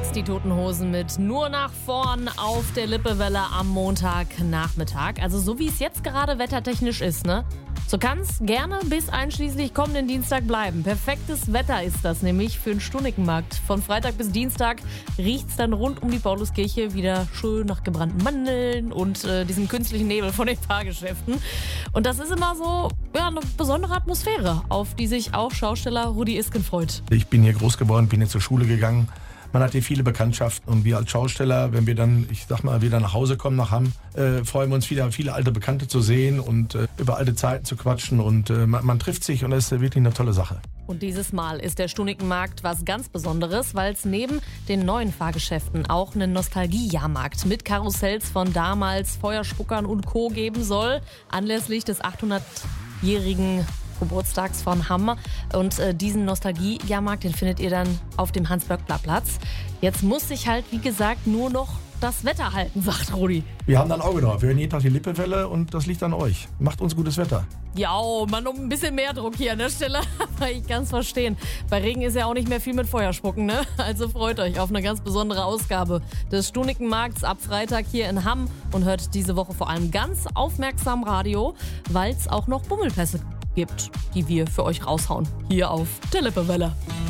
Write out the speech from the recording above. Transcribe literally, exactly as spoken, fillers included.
Max, die Toten Hosen mit Nur nach vorn auf der Lippewelle am Montagnachmittag. Also so wie es jetzt gerade wettertechnisch ist, ne? So kann es gerne bis einschließlich kommenden Dienstag bleiben. Perfektes Wetter ist das nämlich für den Stunikenmarkt. Von Freitag bis Dienstag riecht es dann rund um die Pauluskirche wieder schön nach gebrannten Mandeln und äh, diesem künstlichen Nebel von den Fahrgeschäften. Und das ist immer so ja, eine besondere Atmosphäre, auf die sich auch Schausteller Rudi Isken freut. Ich bin hier groß geworden, bin hier zur Schule gegangen. Man hat hier viele Bekanntschaften und wir als Schausteller, wenn wir dann, ich sag mal, wieder nach Hause kommen nach Hamm, äh, freuen wir uns wieder, viele alte Bekannte zu sehen und äh, über alte Zeiten zu quatschen und äh, man, man trifft sich und das ist wirklich eine tolle Sache. Und dieses Mal ist der Stunikenmarkt was ganz Besonderes, weil es neben den neuen Fahrgeschäften auch einen Nostalgie-Jahrmarkt mit Karussells von damals, Feuerspuckern und Co. geben soll, anlässlich des achthundertjährigen Geburtstags von Hamm. Und äh, diesen Nostalgie-Jahrmarkt, den findet ihr dann auf dem Hans-Böckler-Platz. Jetzt muss sich halt, wie gesagt, nur noch das Wetter halten, sagt Rudi. Wir haben da ein Auge drauf. Wir hören jeden Tag die Lippewelle und das liegt an euch. Macht uns gutes Wetter. Ja, oh Mann, um ein bisschen mehr Druck hier an der Stelle. Aber ich kann es verstehen. Bei Regen ist ja auch nicht mehr viel mit Feuerspucken, ne? Also freut euch auf eine ganz besondere Ausgabe des Stunikenmarkts ab Freitag hier in Hamm und hört diese Woche vor allem ganz aufmerksam Radio, weil es auch noch Bummelpässe gibt, die wir für euch raushauen. Hier auf der Lippewelle.